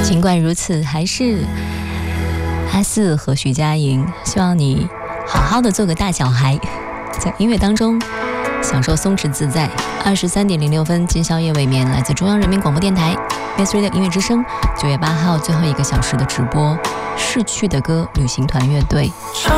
尽管如此，还是阿四和徐佳莹希望你好好的做个大小孩，在音乐当中享受松弛自在。23:06，今宵夜未眠，来自中央人民广播电台 Best Radio 音乐之声，9月8号最后一个小时的直播，逝去的歌旅行团乐队。